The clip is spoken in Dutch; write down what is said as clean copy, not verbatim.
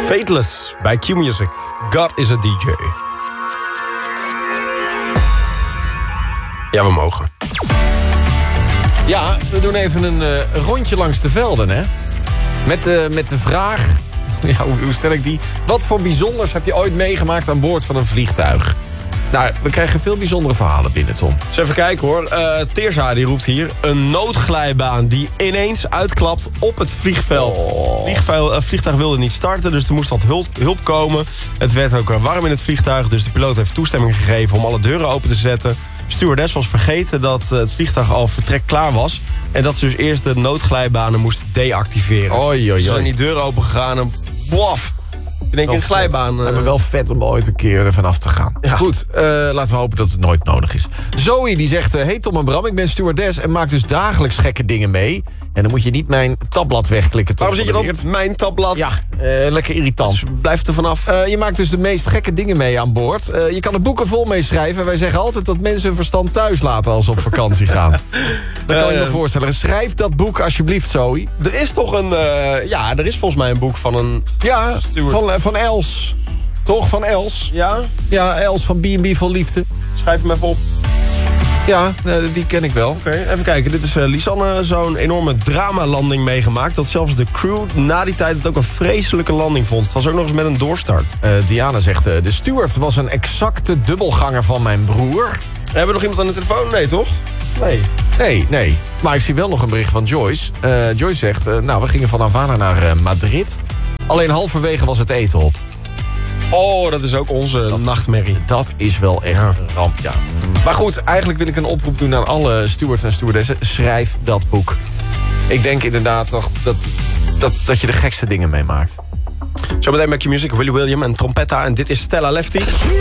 Fateless bij Q-Music. God is a DJ. Ja, we mogen. Ja, we doen even een rondje langs de velden, hè? Met de vraag, ja, hoe stel ik die? Wat voor bijzonders heb je ooit meegemaakt aan boord van een vliegtuig? Nou, we krijgen veel bijzondere verhalen binnen, Tom. Dus even kijken hoor. Teerza die roept hier. Een noodglijbaan die ineens uitklapt op het vliegveld. Het vliegtuig wilde niet starten, dus er moest wat hulp komen. Het werd ook warm in het vliegtuig, dus de piloot heeft toestemming gegeven om alle deuren open te zetten. Stewardess was vergeten dat het vliegtuig al vertrek klaar was. En dat ze dus eerst de noodglijbanen moest deactiveren. Oei. Dus zijn die deuren open gegaan en bof. Ik denk een glijbaan. Het is wel vet om ooit een keer ervan af te gaan. Ja. Goed, laten we hopen dat het nooit nodig is. Zoe die zegt, hey Tom en Bram, ik ben stewardess en maak dus dagelijks gekke dingen mee. En dan moet je niet mijn tabblad wegklikken. Waarom zit je dan op mijn tabblad? Ja, lekker irritant. Dus blijf er vanaf. Je maakt dus de meest gekke dingen mee aan boord. Je kan er boeken vol mee schrijven. Wij zeggen altijd dat mensen hun verstand thuis laten als ze op vakantie gaan. Dat kan je me voorstellen. Schrijf dat boek alsjeblieft, Zoe. Er is toch een... er is volgens mij een boek van een... Ja, van Els. Toch, van Els? Ja? Ja, Els van B&B Vol Liefde. Schrijf hem even op. Ja, die ken ik wel. Oké, even kijken. Dit is Lisanne, zo'n enorme dramalanding meegemaakt. Dat zelfs de crew na die tijd het ook een vreselijke landing vond. Het was ook nog eens met een doorstart. Diana zegt, de steward was een exacte dubbelganger van mijn broer. Hebben we nog iemand aan de telefoon? Nee, toch? Nee. Maar ik zie wel nog een bericht van Joyce. Joyce zegt, we gingen van Havana naar Madrid. Alleen halverwege was het eten op. Oh, dat is ook onze nachtmerrie. Dat is wel echt een ramp, ja. Maar goed, eigenlijk wil ik een oproep doen aan alle stewards en stewardessen. Schrijf dat boek. Ik denk inderdaad dat je de gekste dingen meemaakt. Zometeen met Q-Music, Willy William en Trompetta. En dit is Stella Lefty.